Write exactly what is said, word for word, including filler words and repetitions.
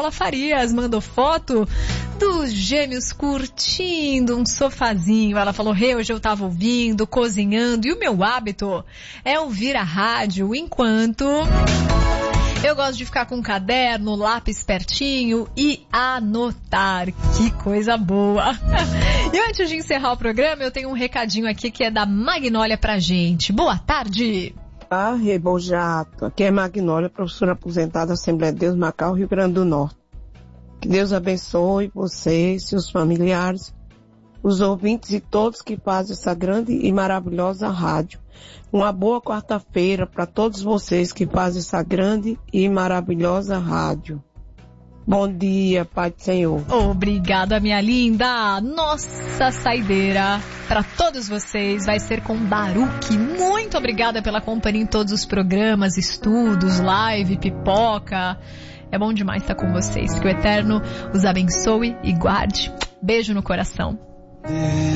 Paula Farias mandou foto dos gêmeos curtindo um sofazinho. Ela falou, Rê, hoje eu tava ouvindo, cozinhando, e o meu hábito é ouvir a rádio enquanto eu gosto de ficar com um caderno, lápis pertinho e anotar. Que coisa boa! E antes de encerrar o programa, eu tenho um recadinho aqui que é da Magnólia pra gente. Boa tarde! Ah, Rebojato, aqui é Magnólia, professora aposentada da Assembleia de Deus, Macau, Rio Grande do Norte. Que Deus abençoe você, seus familiares, os ouvintes e todos que fazem essa grande e maravilhosa rádio. Uma boa quarta-feira para todos vocês que fazem essa grande e maravilhosa rádio. Bom dia, Pai do Senhor. Obrigada, minha linda. Nossa saideira para todos vocês vai ser com Baruque. Muito obrigada pela companhia em todos os programas, estudos, live, pipoca. É bom demais estar com vocês. Que o Eterno os abençoe e guarde. Beijo no coração.